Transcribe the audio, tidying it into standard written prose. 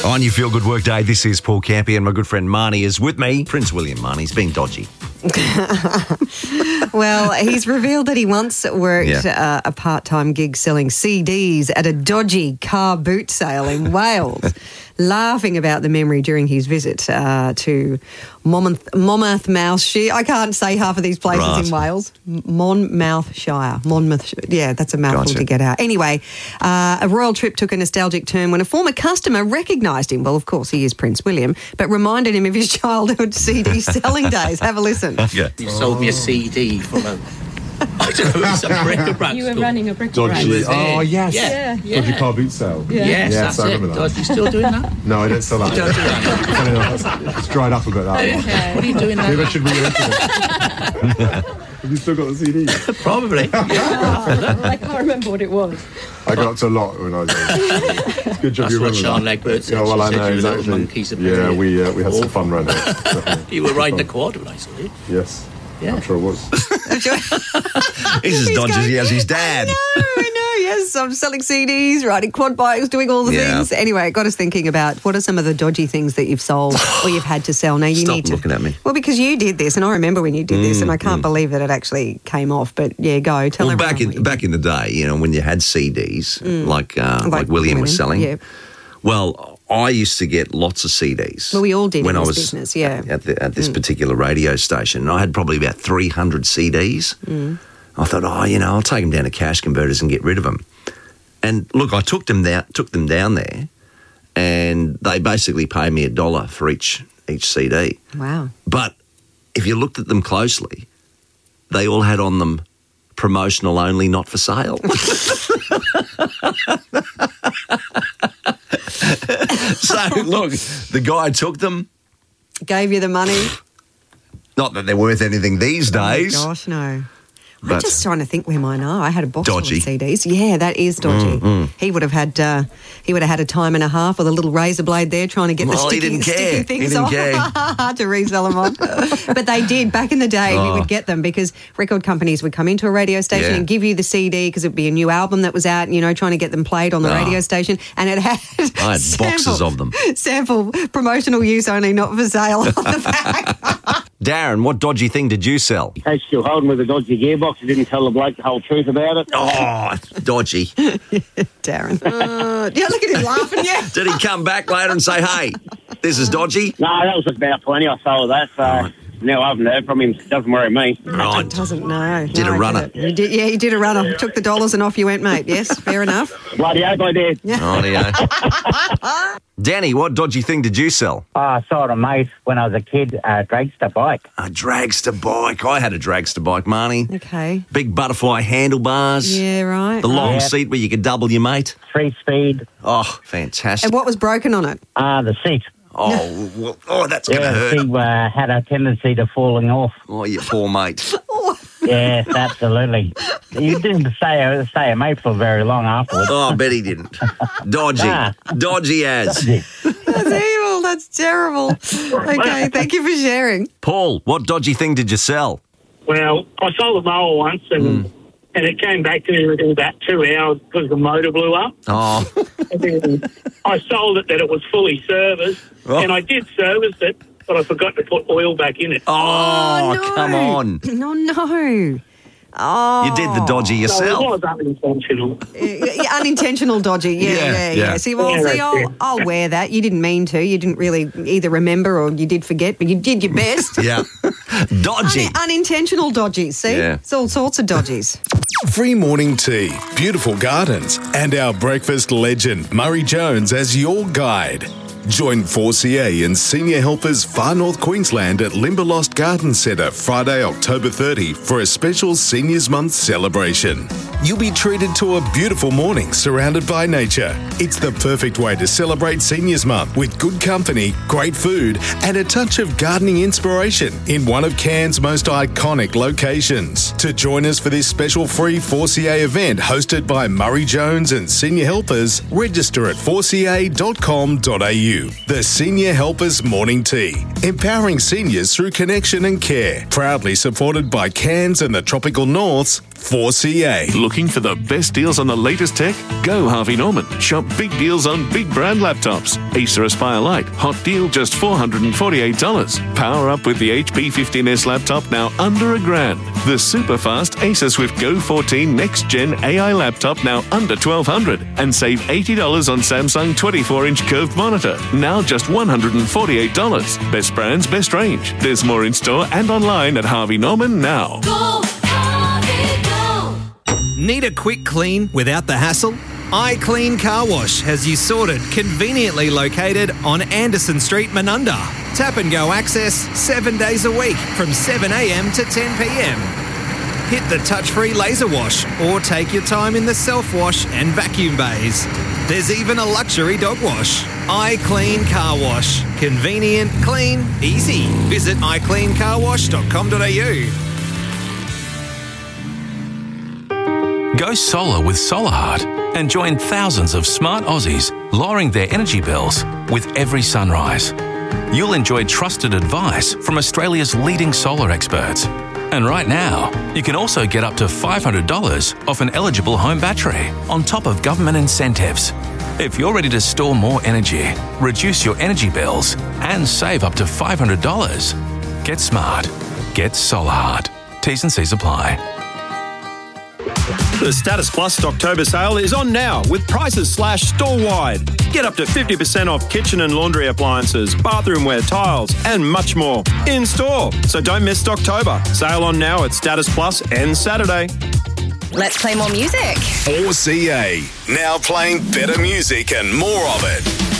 On your Feel Good Work Day, this is Paul Campy and my good friend Marnie is with me. Prince William, Marnie's being dodgy. Well, he's revealed that he once worked a part-time gig selling CDs at a dodgy car boot sale in Wales, laughing about the memory during his visit to Monmouthshire. I can't say half of these places in Wales. Monmouthshire. Yeah, that's a mouthful to get out. Anyway, a royal trip took a nostalgic turn when a former customer recognised him. Well, of course, he is Prince William, but reminded him of his childhood CD selling days. Have a listen. Okay. You sold me a CD from a... I don't know, it was a bric-a-brac You were store. running a bric-a-brac. He was there. Oh, yes. Yeah. Dodgy car boot sale. Yes, that's I it. remember that. God, you still doing that? No, I don't sell that. You don't do that? Funny enough, it's dried up a bit, that one. Okay. What are you doing Maybe I now? should re-enter it. Have you still got the CD? Probably. Yeah. I can't remember what it was. I got up to a lot when I was young. Good job That's you what remember Sean that. Legbert said. Yeah, well, I She said know, you were little exactly. monkeys up Yeah, there. we had some fun around it. Definitely. You were riding the Fun. quad when I saw you. Yes. Yeah. I'm sure it was. He's as dodgy as he has his dad. I know, yes. I'm selling CDs, riding quad bikes, doing all the things. Anyway, it got us thinking about what are some of the dodgy things that you've sold or you've had to sell. Now, you Stop need to... looking at me. Well, because you did this, and I remember when you did this, and I can't believe that it actually came off. But, yeah, go. Tell Well, everyone back in what you back in the day, you know, when you had CDs, like William was selling. Yeah. Well, I used to get lots of CDs. Well, we all did when in I this was business, yeah. at this particular radio station. And I had probably about 300 CDs. I thought, I'll take them down to cash converters and get rid of them. And look, I took them down there, and they basically paid me $1 for each CD. Wow. But if you looked at them closely, they all had on them promotional only, not for sale. So, look, the guy took them. Gave you the money? Not that they're worth anything these days. Oh, gosh, no. I'm But- just trying to think where mine are. I had a box Dodgy. full of CDs. Yeah, that is dodgy. He would have had a time and a half with a little razor blade there trying to get the Well, he sticky didn't care. things He didn't off. care. Hard to resell them on. But they did. Back in the day, we would get them because record companies would come into a radio station Yeah. and give you the CD because it would be a new album that was out, trying to get them played on the radio station. And it had... I had boxes of them. Sample promotional use only, not for sale on the back. Darren, what dodgy thing did you sell? In case you're holding with a dodgy gearbox, you didn't tell the bloke the whole truth about it. Oh, dodgy. Darren. Yeah, look at him laughing, yeah. Did he come back later and say, hey, this is dodgy? No, that was about 20 I sold that, so now I haven't heard from him. It doesn't worry me. Right. Doesn't know. Did a runner. You did, yeah, you did a runner. Took the dollars and off you went, mate. Yes, fair enough. Bloody hope I did. Rightio. Danny, what dodgy thing did you sell? I sold a mate when I was a kid a dragster bike. A dragster bike. I had a dragster bike, Marnie. Okay. Big butterfly handlebars. Yeah, right. The long Yeah. seat where you could double your mate. 3-speed, Oh, fantastic. And what was broken on it? the seat. That's going to Yeah, the hurt. seat had a tendency to falling off. Oh, you poor mate. Yes, absolutely. You didn't stay a mate for very long afterwards. Oh, I bet he didn't. Dodgy. Dodgy as. That's evil. That's terrible. Okay, thank you for sharing. Paul, what dodgy thing did you sell? Well, I sold a mower once and it came back to me within about 2 hours because the motor blew up. Oh, And then I sold it that it was fully serviced and I did service it, but I forgot to put oil back in it. no. Come on. No. Oh. You did the dodgy So yourself. it was unintentional. Unintentional dodgy. Yeah. See, I'll wear that. You didn't mean to. You didn't really either remember or you did forget, but you did your best. Yeah. Dodgy. Unintentional dodgies. See? Yeah. It's all sorts of dodgies. Free morning tea, beautiful gardens, and our breakfast legend, Murray Jones, as your guide. Join 4CA and senior helpers Far North Queensland at Limberlost Garden Centre Friday, October 30 for a special Seniors Month celebration. You'll be treated to a beautiful morning surrounded by nature. It's the perfect way to celebrate Seniors Month with good company, great food, and a touch of gardening inspiration in one of Cairns' most iconic locations. To join us for this special free 4CA event hosted by Murray Jones and senior helpers, register at 4ca.com.au. The Senior Helpers Morning Tea, empowering seniors through connection and care. Proudly supported by Cairns and the Tropical North's 4CA. looking for the best deals on the latest tech? Go Harvey Norman. Shop big deals on big brand laptops. Acer Aspire Lite, hot deal just $448. Power up with the HP 15S laptop now under $1,000. The super fast Acer Swift Go 14 Next Gen AI laptop now under $1,200. And save $80 on Samsung 24-inch curved monitor, now just $148. Best brands, best range. There's more in store and online at Harvey Norman now. Go, Harvey, go. Need a quick clean without the hassle? iClean Car Wash has you sorted, conveniently located on Anderson Street, Menunda. Tap and go access 7 days a week from 7 a.m. to 10 p.m. Hit the touch-free laser wash or take your time in the self-wash and vacuum bays. There's even a luxury dog wash. iClean Car Wash. Convenient, clean, easy. Visit iCleanCarWash.com.au. Go solar with SolarHeart and join thousands of smart Aussies lowering their energy bills with every sunrise. You'll enjoy trusted advice from Australia's leading solar experts. And right now, you can also get up to $500 off an eligible home battery on top of government incentives. If you're ready to store more energy, reduce your energy bills and save up to $500, get smart. Get SolarHeart. T's and C's apply. The Status Plus October sale is on now with prices slashed store-wide. Get up to 50% off kitchen and laundry appliances, bathroomware, tiles, and much more in store. So don't miss October. Sale on now at Status Plus and Saturday. Let's play more music. 4CA, now playing better music and more of it.